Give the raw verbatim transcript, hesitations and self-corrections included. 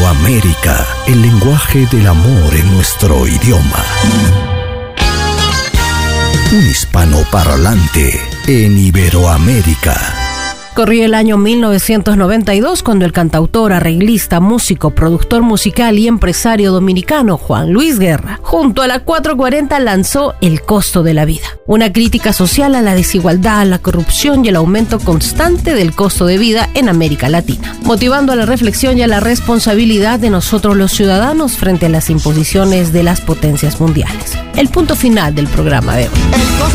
Iberoamérica, el lenguaje del amor en nuestro idioma. Un hispanoparlante en Iberoamérica. Corría el año mil novecientos noventa y dos cuando el cantautor, arreglista, músico, productor musical y empresario dominicano Juan Luis Guerra, junto a la cuatrocientos cuarenta, lanzó El costo de la vida, una crítica social a la desigualdad, la corrupción y el aumento constante del costo de vida en América Latina, motivando a la reflexión y a la responsabilidad de nosotros los ciudadanos frente a las imposiciones de las potencias mundiales. El punto final del programa de hoy.